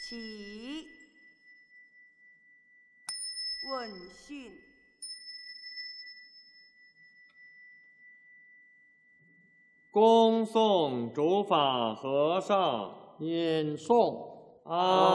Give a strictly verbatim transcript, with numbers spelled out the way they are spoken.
起。问讯。 恭送主法和尚。 念诵。 阿